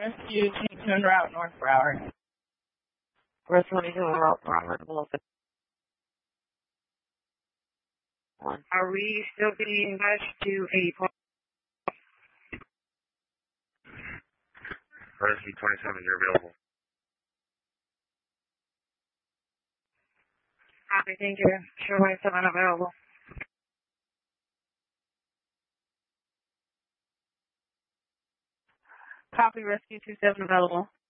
Rescue 22 en route North Broward. Rescue 22 en route Broward. Are we still being matched to a point? Rescue 27, you're available. Copy, thank you. Shoreline 7 available. Copy, Rescue 27 available.